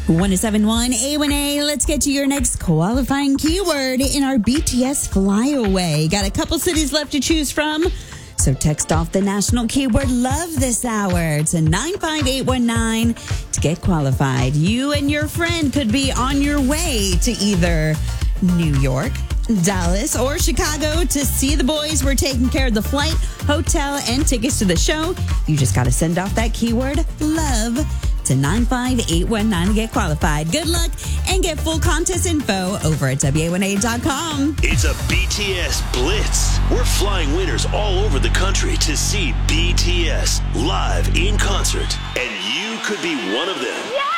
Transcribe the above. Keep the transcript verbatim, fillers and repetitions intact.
one oh seven point one A one A. Let's get to your next qualifying keyword in our B T S flyaway. Got a couple cities left to choose from. So text off the national keyword love this hour to nine five eight one nine to get qualified. You and your friend could be on your way to either New York, Dallas, or Chicago to see the boys. We're taking care of the flight, hotel, and tickets to the show. You just got to send off that keyword love to nine five eight one nine to get qualified. Good luck and get full contest info over at W A one A dot com. It's a B T S Blitz. We're flying winners all over the country to see B T S live in concert, and you could be one of them. Yeah!